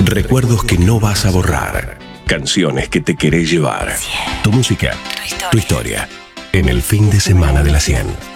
Recuerdos que no vas a borrar. Canciones que te querés llevar. Tu música, tu historia. En el fin de semana de la 100.